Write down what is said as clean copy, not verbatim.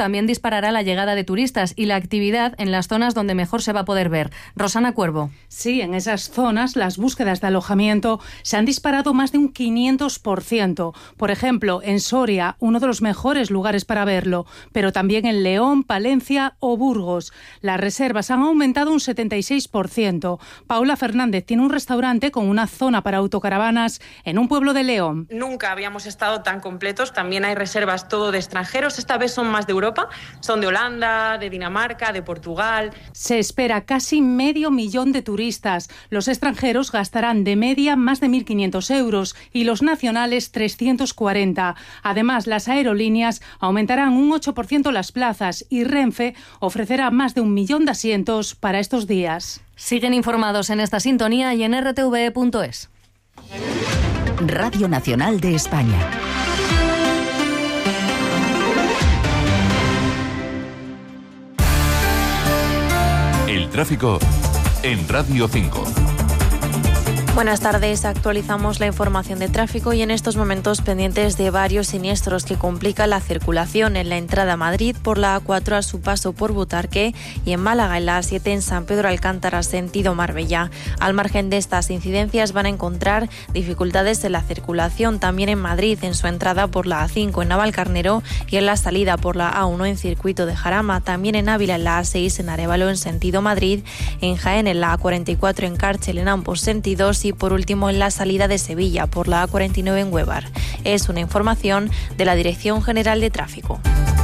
también disparará la llegada de turistas y la actividad en las zonas donde mejor se va a poder ver. Rosana Cuervo. Sí, en esas zonas las búsquedas de alojamiento se han disparado más de un 500%. Por ejemplo, en Soria, uno de los mejores lugares para verlo, pero también en León, Palencia o Burgos. Las reservas han aumentado un 76%. Paula Fernández tiene un restaurante con una zona para autocaravanas en un pueblo de León. Nunca habíamos estado tan completos. También hay reservas todo de extranjeros. Esta vez son más de Europa. Son de Holanda, de Dinamarca, de Portugal. Se espera casi 500.000 de turistas. Los extranjeros gastarán de media más de 1.500 euros y los nacionales 340. Además, las aerolíneas aumentarán un 8% las plazas y Renfe ofrecerá más de 1 millón de asientos para estos días. Siguen informados en esta sintonía y en rtve.es. Radio Nacional de España. El tráfico en Radio 5. Buenas tardes, actualizamos la información de tráfico y en estos momentos pendientes de varios siniestros que complican la circulación en la entrada a Madrid por la A4 a su paso por Butarque y en Málaga en la A7 en San Pedro Alcántara sentido Marbella. Al margen de estas incidencias van a encontrar dificultades en la circulación también en Madrid en su entrada por la A5 en Navalcarnero y en la salida por la A1 en Circuito de Jarama, también en Ávila en la A6 en Arévalo en sentido Madrid, en Jaén en la A44 en Cárchel en ambos sentidos y por último en la salida de Sevilla por la A49 en Huévar. Es una información de la Dirección General de Tráfico.